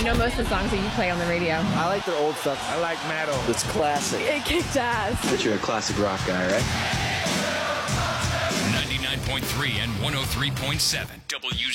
I know most of the songs that you play on the radio. I like the old stuff. I like metal. It's classic. It kicked ass. But you're a classic rock guy, right? 99.3 and 103.7 WZ.